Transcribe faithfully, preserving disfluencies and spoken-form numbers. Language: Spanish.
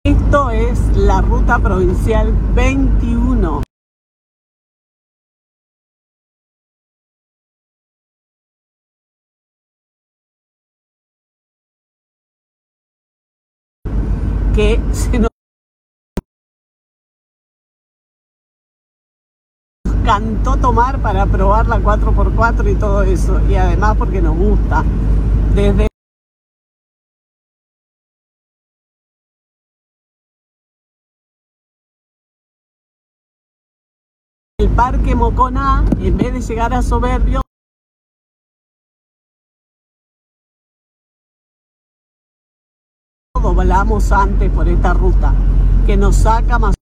Esto es la ruta provincial veintiuno. Que se nos cantó tomar para probar la cuatro por cuatro y todo eso. Y además porque nos gusta. Desde el Parque Moconá, en vez de llegar a Soberbio, doblamos antes por esta ruta que nos saca más